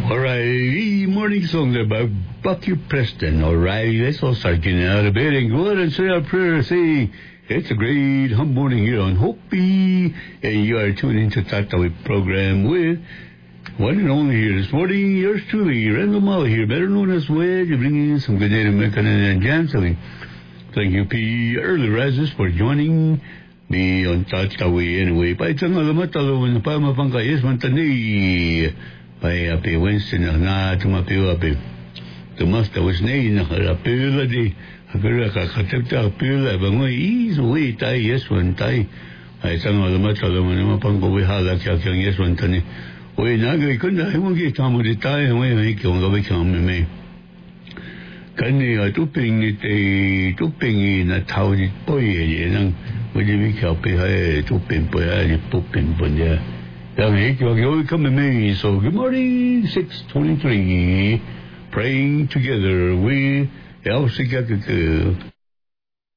Alright, morning song there by Bucky Preston. Alright, let's all start getting out of bed and go out and say our prayer. Say, it's a great hum morning here on Hopi, and you are tuned into Tatawi program with one and only here this morning, yours truly, Randall Molly here, better known as Wedge, bringing in some good Native American and jam singing. Thank you, P. Early Risers, for joining me on Tatawi anyway. Paitang alamatalo na pa mapangkayas mantani. Pai api Wednesday na tumapiwa api. Tumasta was nay na harapila di. Hakira kakatipta apila bangoy izuwi tay yeswan tay. Ay sang alamatalo na mapangkawi halak yakyang yeswan tani. Uy nagay kunda hiwagi tamo di tayo may kiwang gawin kang mime. Kani tuping na tao di po yan. Wadi wikaw pihay tuping po yan. Tuping po niya. Come to me. So good morning, 6:23. Praying together with El Sikakaka.